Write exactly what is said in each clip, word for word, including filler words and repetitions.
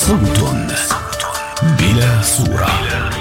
صوت بلا صورة.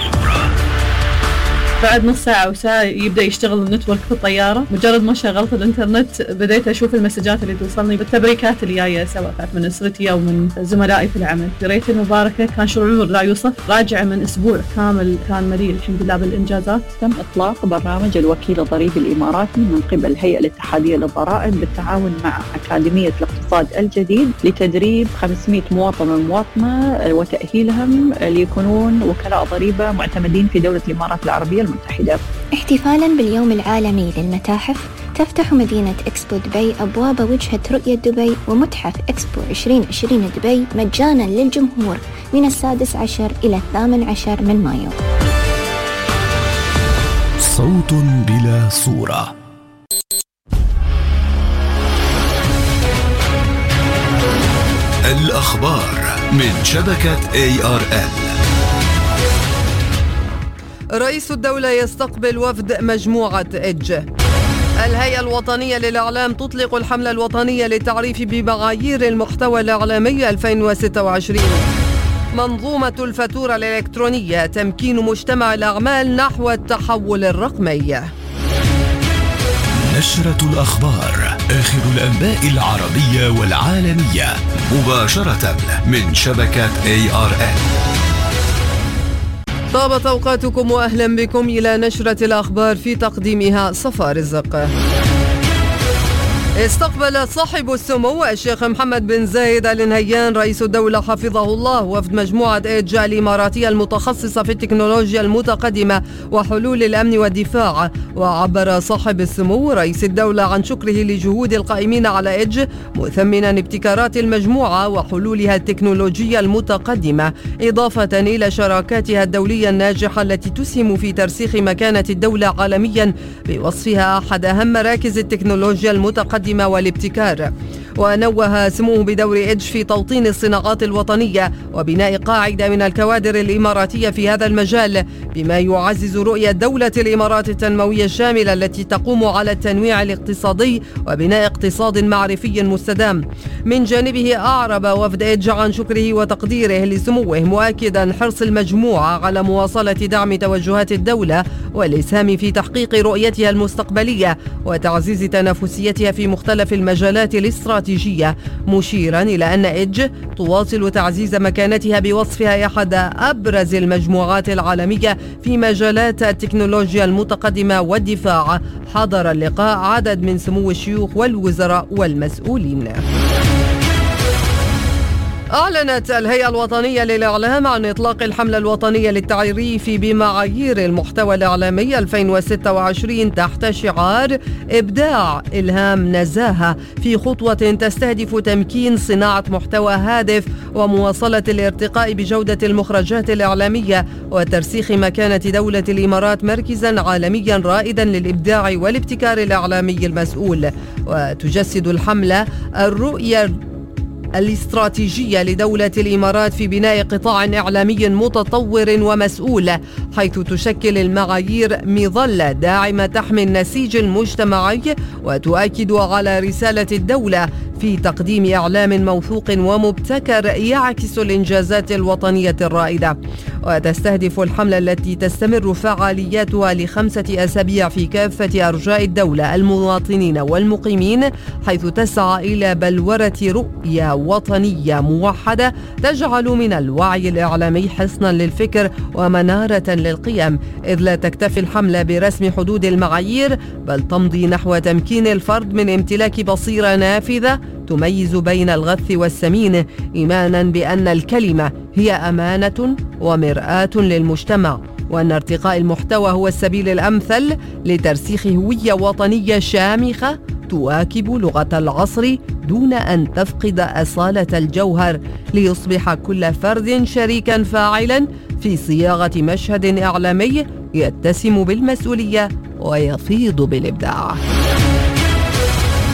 بعد نص ساعة وساعة يبدأ يشتغل النتورك في الطيارة. مجرد ما شغلت الانترنت بديت أشوف المسجات اللي توصلني بالتبريكات اللي جاية، سواء كانت من أسرتي أو من زملائي في العمل. قريت المباركة، كان شعور لا يوصف. راجعة من أسبوع كامل كان مليء الحمد لله بالإنجازات. تم إطلاق برنامج الوكيل الضريبي الإماراتي من قبل الهيئة الاتحادية للضرائب بالتعاون مع أكاديمية الاقتصاد الجديد لتدريب خمسمائة مواطن ومواطنة وتأهيلهم ليكونون وكلاء ضريبة معتمدين في دولة الإمارات العربية المتحدة. احتفالاً باليوم العالمي للمتاحف، تفتح مدينة إكسبو دبي أبواب وجهة رؤية دبي ومتحف إكسبو عشرين عشرين دبي مجاناً للجمهور من السادس عشر إلى الثامن عشر من مايو. صوت بلا صورة. الأخبار من شبكة إيه آر إل. رئيس الدولة يستقبل وفد مجموعة إدج. الهيئة الوطنية للإعلام تطلق الحملة الوطنية للتعريف بمعايير المحتوى الإعلامي ألفين وستة وعشرين. منظومة الفاتورة الإلكترونية تمكين مجتمع الأعمال نحو التحول الرقمي. نشرة الأخبار، آخر الأنباء العربية والعالمية مباشرة من شبكة إيه آر إل. طابت أوقاتكم وأهلا بكم إلى نشرة الأخبار، في تقديمها صفاء رزق. استقبل صاحب السمو الشيخ محمد بن زايد آل نهيان رئيس الدولة حفظه الله وفد مجموعة إيدج الإماراتية المتخصصة في التكنولوجيا المتقدمة وحلول الأمن والدفاع. وعبر صاحب السمو رئيس الدولة عن شكره لجهود القائمين على إيدج، مثمنا ابتكارات المجموعة وحلولها التكنولوجية المتقدمة، إضافة إلى شراكاتها الدولية الناجحة التي تسهم في ترسيخ مكانة الدولة عالميا بوصفها أحد أهم مراكز التكنولوجيا المتقدمة والابتكار. ونوه سموه بدور إيدج في توطين الصناعات الوطنية وبناء قاعدة من الكوادر الإماراتية في هذا المجال، بما يعزز رؤية دولة الإمارات التنموية الشاملة التي تقوم على التنويع الاقتصادي وبناء اقتصاد معرفي مستدام. من جانبه أعرب وفد إيدج عن شكره وتقديره لسموه، مؤكدا حرص المجموعة على مواصلة دعم توجهات الدولة والإسهام في تحقيق رؤيتها المستقبلية وتعزيز تنافسيتها في مختلف المجالات الاستراتيجية، مشيرا إلى أن إيدج تواصل تعزيز مكانتها بوصفها أحد أبرز المجموعات العالمية في مجالات التكنولوجيا المتقدمة والدفاع. حضر اللقاء عدد من سمو الشيوخ والوزراء والمسؤولين. أعلنت الهيئة الوطنية للإعلام عن إطلاق الحملة الوطنية للتعريف بمعايير المحتوى الإعلامي ألفين وستة وعشرين تحت شعار إبداع إلهام نزاهة، في خطوة تستهدف تمكين صناعة محتوى هادف ومواصلة الارتقاء بجودة المخرجات الإعلامية وترسيخ مكانة دولة الإمارات مركزا عالميا رائدا للإبداع والابتكار الإعلامي المسؤول. وتجسد الحملة الرؤية الاستراتيجية لدولة الإمارات في بناء قطاع إعلامي متطور ومسؤول، حيث تشكل المعايير مظلة داعمة تحمي النسيج المجتمعي وتؤكد على رسالة الدولة في تقديم إعلام موثوق ومبتكر يعكس الإنجازات الوطنية الرائدة. وتستهدف الحملة التي تستمر فعالياتها لخمسة أسابيع في كافة أرجاء الدولة المواطنين والمقيمين، حيث تسعى إلى بلورة رؤية وطنية موحدة تجعل من الوعي الإعلامي حصنا للفكر ومنارة للقيم، إذ لا تكتفي الحملة برسم حدود المعايير، بل تمضي نحو تمكين الفرد من امتلاك بصيرة نافذة تميز بين الغث والسمين، إيمانا بأن الكلمة هي أمانة ومرآة للمجتمع، وأن ارتقاء المحتوى هو السبيل الأمثل لترسيخ هوية وطنية شامخة تواكب لغة العصر دون أن تفقد أصالة الجوهر، ليصبح كل فرد شريكا فاعلا في صياغة مشهد إعلامي يتسم بالمسؤولية ويفيض بالإبداع.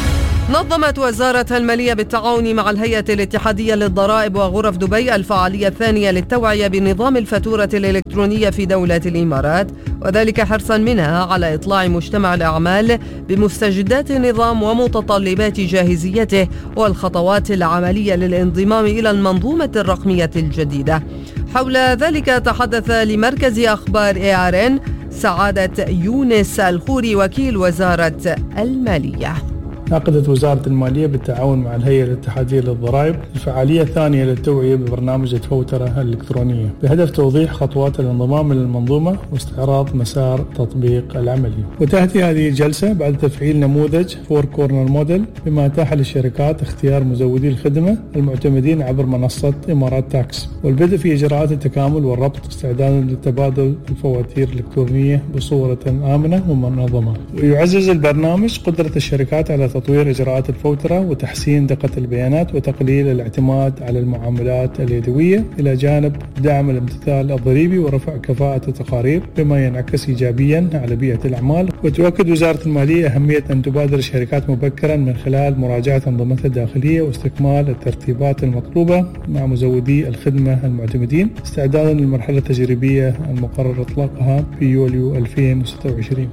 نظمت وزارة المالية بالتعاون مع الهيئة الاتحادية للضرائب وغرف دبي الفعالية الثانية للتوعية بنظام الفاتورة الإلكترونية في دولة الإمارات، وذلك حرصا منها على إطلاع مجتمع الأعمال بمستجدات النظام ومتطلبات جاهزيته والخطوات العملية للانضمام إلى المنظومة الرقمية الجديدة. حول ذلك تحدث لمركز أخبار إيه آر إن سعادة يونس الخوري وكيل وزارة المالية. عقدت وزارة المالية بالتعاون مع الهيئة الاتحادية للضرائب الفعالية الثانية للتوعية ببرنامج الفوترة الإلكترونية بهدف توضيح خطوات الانضمام للمنظومة واستعراض مسار تطبيق العملي. وتأتي هذه الجلسة بعد تفعيل نموذج فور كورنر موديل بما أتاح للشركات اختيار مزودي الخدمة المعتمدين عبر منصة إمارات تاكس، والبدء في إجراءات التكامل والربط استعدادا لتبادل الفواتير الإلكترونية بصورة آمنة ومنظمة. ويعزز البرنامج قدرة الشركات على تطوير إجراءات الفوترة وتحسين دقة البيانات وتقليل الاعتماد على المعاملات اليدوية، إلى جانب دعم الامتثال الضريبي ورفع كفاءة التقارير بما ينعكس إيجابيا على بيئة الأعمال. وتؤكد وزارة المالية أهمية أن تبادر الشركات مبكرا من خلال مراجعة أنظمتها الداخلية واستكمال الترتيبات المطلوبة مع مزودي الخدمة المعتمدين استعدادا للمرحلة التجريبية المقرر إطلاقها في يوليو ألفين وستة وعشرين.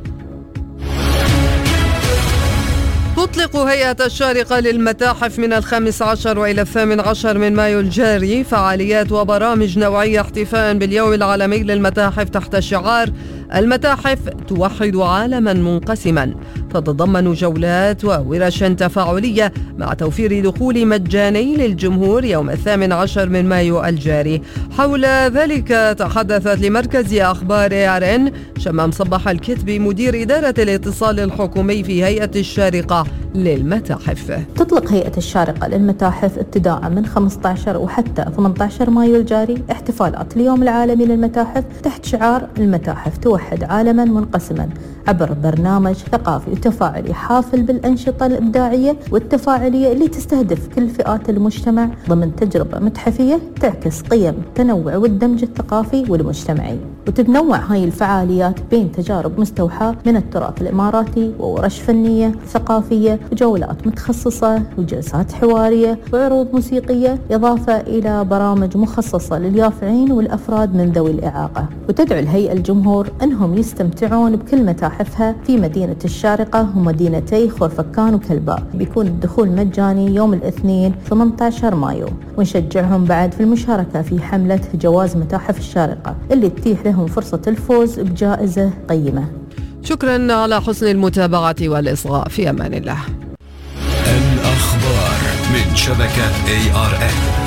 تطلق هيئة الشارقة للمتاحف من الخامس عشر وإلى الثامن عشر من مايو الجاري فعاليات وبرامج نوعية احتفاء باليوم العالمي للمتاحف تحت شعار المتاحف توحد عالما منقسما، تتضمن جولات وورش تفاعلية مع توفير دخول مجاني للجمهور يوم الثامن عشر من مايو الجاري. حول ذلك تحدثت لمركز أخبار إيه آر إن شمام صباح الكتبي مدير إدارة الاتصال الحكومي في هيئة الشارقة للمتاحف. تطلق هيئة الشارقة للمتاحف ابتداء من خمسة عشر وحتى ثمانية عشر مايو الجاري احتفالات اليوم العالمي للمتاحف تحت شعار المتاحف توحد عالما منقسما عبر برنامج ثقافي وتفاعلي حافل بالأنشطة الإبداعية والتفاعلية اللي تستهدف كل فئات المجتمع ضمن تجربة متحفية تعكس قيم التنوع والدمج الثقافي والمجتمعي. وتتنوع هاي الفعاليات بين تجارب مستوحاة من التراث الإماراتي وورش فنية ثقافية وجولات متخصصة وجلسات حوارية وعروض موسيقية، إضافة إلى برامج مخصصة لليافعين والأفراد من ذوي الإعاقة. وتدعو الهيئة الجمهور أنهم يستمتعون بكل متاحفها في مدينة الشارقة ومدينتي خورفكان وكلباء. بيكون الدخول مجاني يوم الاثنين ثمانية عشر مايو، ونشجعهم بعد في المشاركة في حملة جواز متاحف الشارقة اللي تتيح لهم فرصة الفوز بجائزة قيمة. شكرا على حسن المتابعة والإصغاء، في أمان الله. الأخبار من شبكة إيه آر إن.